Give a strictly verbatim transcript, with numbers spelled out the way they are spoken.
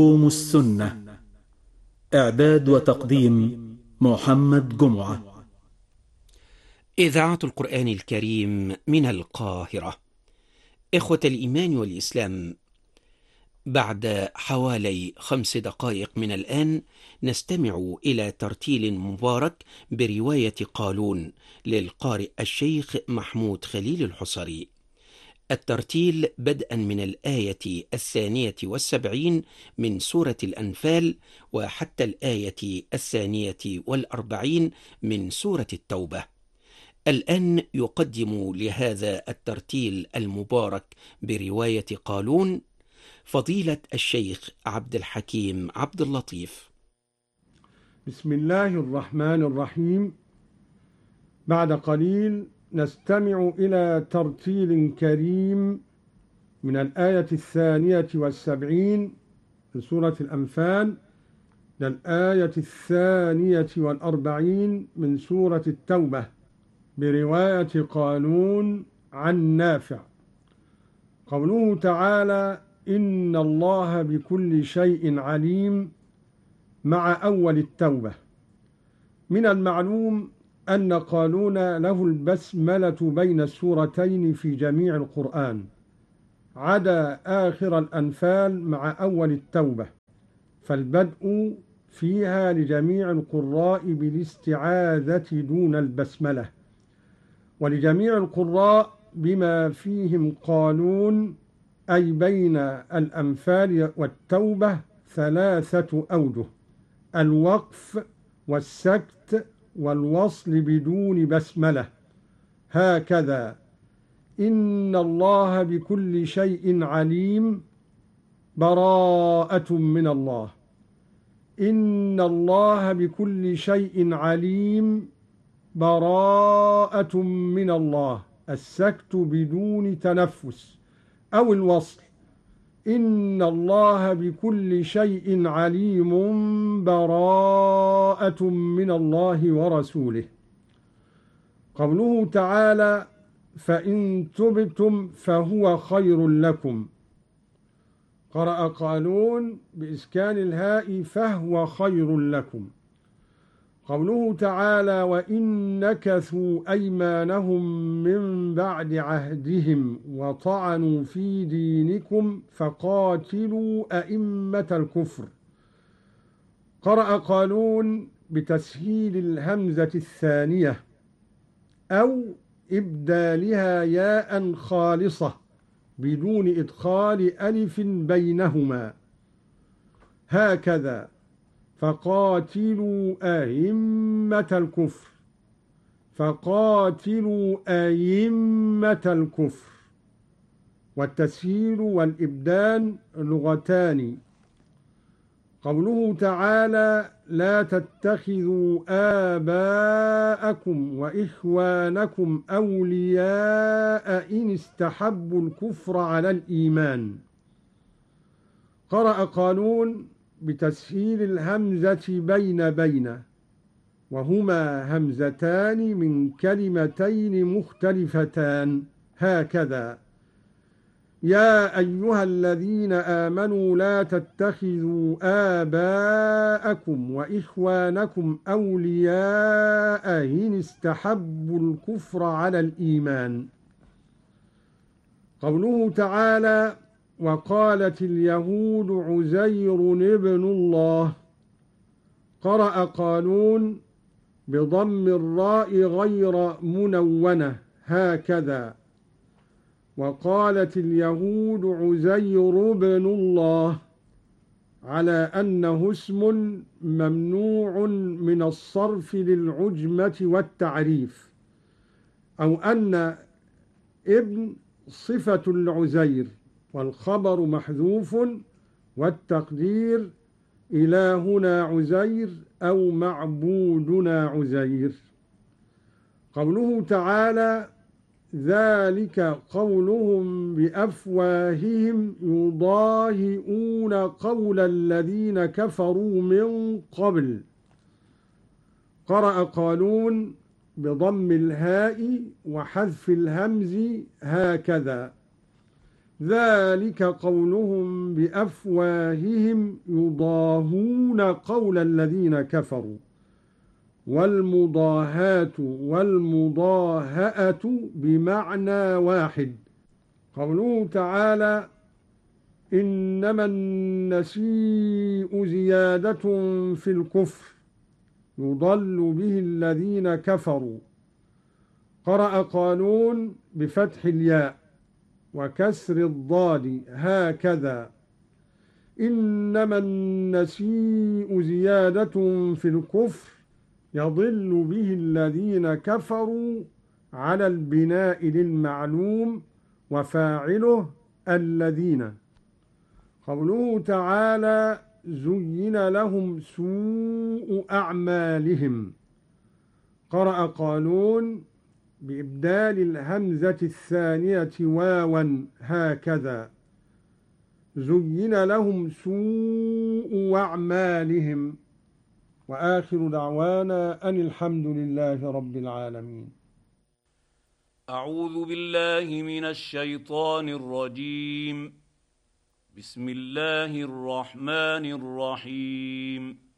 علوم السنة. إعداد وتقديم محمد جمعة. إذاعة القرآن الكريم من القاهرة. إخوة الإيمان والإسلام، بعد حوالي خمس دقائق من الآن نستمع إلى ترتيل مبارك برواية قالون للقارئ الشيخ محمود خليل الحصري. الترتيل بدءا من الآية الثانية والسبعين من سورة الأنفال وحتى الآية الثانية والأربعين من سورة التوبة. الآن يقدم لهذا الترتيل المبارك برواية قالون فضيلة الشيخ عبد الحكيم عبد اللطيف. بسم الله الرحمن الرحيم. بعد قليل نستمع إلى ترتيل كريم من الآية الثانية والسبعين من سورة الأنفال للآية الثانية والأربعين من سورة التوبة برواية قالون عن نافع. قوله تعالى: إن الله بكل شيء عليم، مع أول التوبة. من المعلوم أن قالون له البسملة بين السورتين في جميع القرآن، عدا آخر الأنفال مع أول التوبة، فالبدء فيها لجميع القراء بالاستعاذة دون البسملة، ولجميع القراء بما فيهم قالون، أي بين الأنفال والتوبة ثلاثة أوجه: الوقف والسكت والوصل بدون بسملة. هكذا: إن الله بكل شيء عليم، براءة من الله. إن الله بكل شيء عليم، براءة من الله. السكت بدون تنفس، أو الوصل: إن الله بكل شيء عليم، براءة من الله ورسوله. قوله تعالى: فإن تبتم فهو خير لكم. قرأ قالون بإسكان الهاء فهو خير لكم. قوله تعالى: وإن نكثوا أيمانهم من بعد عهدهم وطعنوا في دينكم فقاتلوا أئمة الكفر. قرأ قالون بتسهيل الهمزة الثانية أو إبدالها ياء خالصة بدون إدخال ألف بينهما. هكذا: فقاتلوا أئمة الكفر. فقاتلوا أئمة الكفر. والتسهيل والإبدال لغتان. قوله تعالى: لا تتخذوا آباءكم وإخوانكم أولياء إن استحبوا الكفر على الإيمان. قرأ قالون بتسهيل الهمزة بين بين، وهما همزتان من كلمتين مختلفتان. هكذا: يا أيها الذين آمنوا لا تتخذوا آباءكم وإخوانكم أولياء إن استحبوا الكفر على الإيمان. قوله تعالى: وقالت اليهود عزير ابن الله. قرأ قالون بضم الراء غير منونة. هكذا: وقالت اليهود عزير ابن الله، على أنه اسم ممنوع من الصرف للعجمة والتعريف، أو أن ابن صفة العزير والخبر محذوف، والتقدير إلهنا عزير أو معبودنا عزير. قوله تعالى: ذلك قولهم بأفواههم يضاهئون قول الذين كفروا من قبل. قرأ قالون بضم الهاء وحذف الهمز. هكذا: ذلك قولهم بأفواههم يضاهون قول الذين كفروا والمضاهاة والمضاهأة بمعنى واحد. قوله تعالى إنما النسيء زيادة في الكفر يضل به الذين كفروا. قرأ قالون بفتح الياء وكسر الضاد هكذا إنما النسيء زيادة في الكفر يضل به الذين كفروا على البناء للمعلوم وفاعله الذين. قوله تعالى زين لهم سوء أعمالهم. قرأ قالون بإبدال الهمزة الثانية واوا هكذا زين لهم سوء أعمالهم. وآخر دعوانا أن الحمد لله رب العالمين. أعوذ بالله من الشيطان الرجيم. بسم الله الرحمن الرحيم.